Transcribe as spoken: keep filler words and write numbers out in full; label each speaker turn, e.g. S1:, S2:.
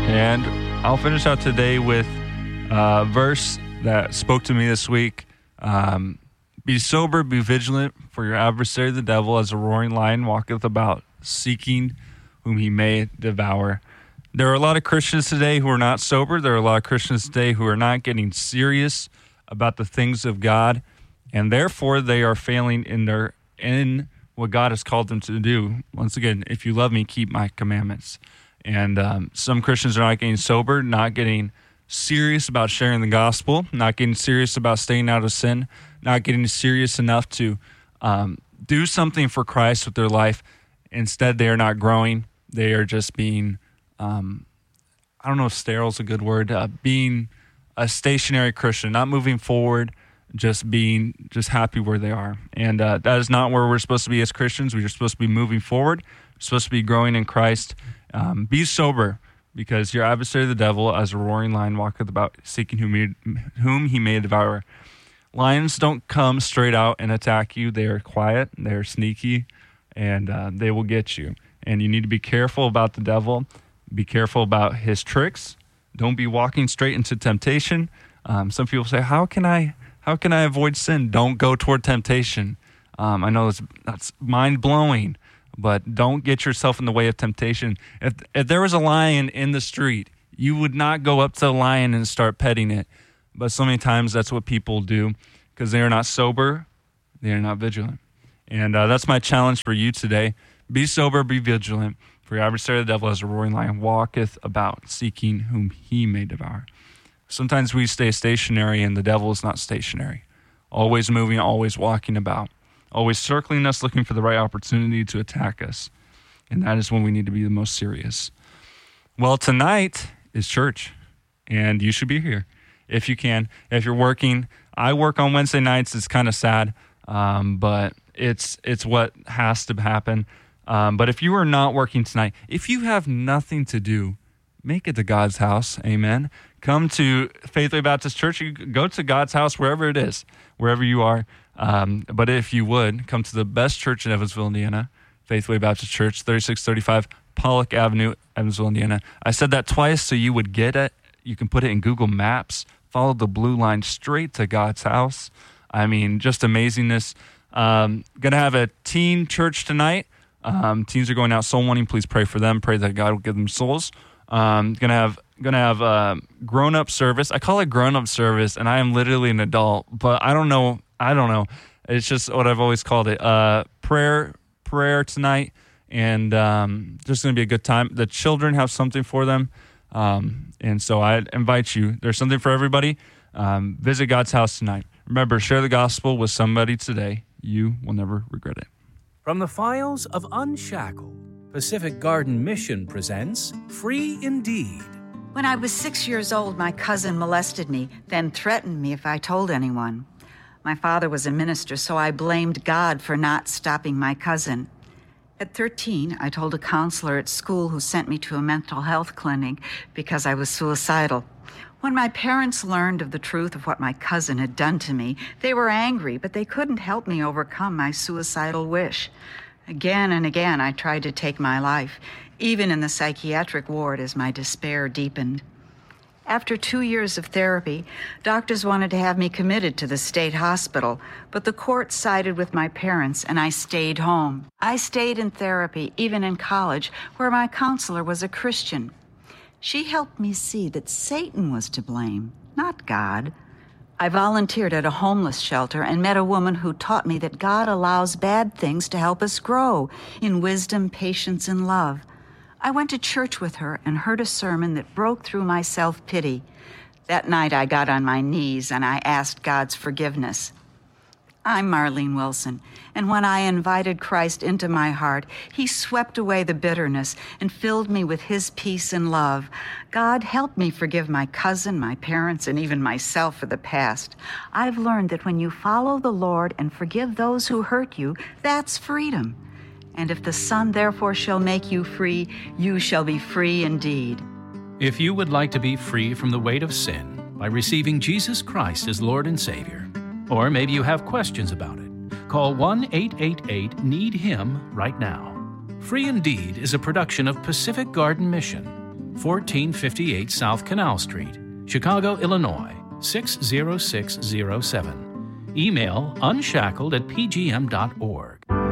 S1: And I'll finish out today with a verse that spoke to me this week. Um, Be sober, be vigilant, for your adversary the devil, as a roaring lion, walketh about, seeking whom he may devour. There are a lot of Christians today who are not sober. There are a lot of Christians today who are not getting serious about the things of God, and therefore they are failing in their in what God has called them to do. Once again, if you love me, keep my commandments. And um, some Christians are not getting sober, not getting serious about sharing the gospel, not getting serious about staying out of sin, not getting serious enough to um, do something for Christ with their life. Instead, they are not growing. They are just being, um, I don't know if sterile is a good word, uh, being a stationary Christian, not moving forward, just being just happy where they are. And uh, that is not where we're supposed to be as Christians. We're supposed to be moving forward. We're supposed to be growing in Christ. Um, be sober, because your adversary the devil, as a roaring lion, walketh about, seeking whom he, whom he may devour. Lions don't come straight out and attack you. They are quiet, they are sneaky, and uh, they will get you. And you need to be careful about the devil. Be careful about his tricks. Don't be walking straight into temptation. Um, some people say, how can I how can I avoid sin? Don't go toward temptation. Um, I know that's, that's mind-blowing, but don't get yourself in the way of temptation. If, if there was a lion in the street, you would not go up to the lion and start petting it. But so many times that's what people do, because they are not sober, they are not vigilant. And uh, that's my challenge for you today. Be sober, be vigilant, for your adversary the devil, as a roaring lion, walketh about, seeking whom he may devour. Sometimes we stay stationary, and the devil is not stationary. Always moving, always walking about, always circling us, looking for the right opportunity to attack us. And that is when we need to be the most serious. Well, tonight is church, and you should be here if you can. If you're working, I work on Wednesday nights. It's kind of sad, um, but it's it's what has to happen. Um, but if you are not working tonight, if you have nothing to do, make it to God's house. Amen. Come to Faithway Baptist Church. You go to God's house wherever it is, wherever you are. Um, but if you would, come to the best church in Evansville, Indiana, Faithway Baptist Church, thirty-six thirty-five Pollock Avenue, Evansville, Indiana. I said that twice so you would get it. You can put it in Google Maps. Follow the blue line straight to God's house. I mean, just amazingness. Um, going to have a teen church tonight. Um, teens are going out soul winning. Please pray for them. Pray that God will give them souls. Um, going to have going to have uh, grown up service. I call it grown up service, and I am literally an adult. But I don't know. I don't know. It's just what I've always called it. Uh, prayer prayer tonight, and um, just going to be a good time. The children have something for them. Um, and so I invite you. There's something for everybody. Um, visit God's house tonight. Remember, share the gospel with somebody today. You will never regret it.
S2: From the files of Unshackled, Pacific Garden Mission presents Free Indeed.
S3: When I was six years old, my cousin molested me, then threatened me if I told anyone. My father was a minister, so I blamed God for not stopping my cousin. At thirteen, I told a counselor at school who sent me to a mental health clinic because I was suicidal. When my parents learned of the truth of what my cousin had done to me, they were angry, but they couldn't help me overcome my suicidal wish. Again and again, I tried to take my life, even in the psychiatric ward as my despair deepened. After two years of therapy, doctors wanted to have me committed to the state hospital, but the court sided with my parents and I stayed home. I stayed in therapy, even in college, where my counselor was a Christian. She helped me see that Satan was to blame, not God. I volunteered at a homeless shelter and met a woman who taught me that God allows bad things to help us grow in wisdom, patience, and love. I went to church with her and heard a sermon that broke through my self-pity. That night I got on my knees and I asked God's forgiveness. I'm Marlene Wilson, and when I invited Christ into my heart, he swept away the bitterness and filled me with his peace and love. God helped me forgive my cousin, my parents, and even myself for the past. I've learned that when you follow the Lord and forgive those who hurt you, that's freedom. And if the Son therefore shall make you free, you shall be free indeed.
S2: If you would like to be free from the weight of sin by receiving Jesus Christ as Lord and Savior, or maybe you have questions about it, call one eight eight eight, need him right now. Free Indeed is a production of Pacific Garden Mission. fourteen fifty-eight South Canal Street, Chicago, Illinois, six zero six zero seven. Email unshackled at p g m dot org.